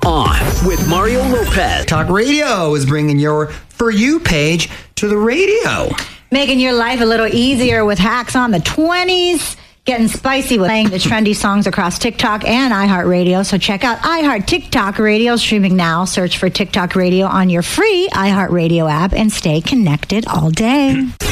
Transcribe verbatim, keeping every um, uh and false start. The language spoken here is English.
On with Mario Lopez. Talk Radio is bringing your For You page to the radio. Making your life a little easier with hacks on the twenties. Getting spicy with playing the trendy songs across TikTok and iHeartRadio. So check out iHeart TikTok Radio streaming now. Search for TikTok Radio on your free iHeartRadio app and stay connected all day.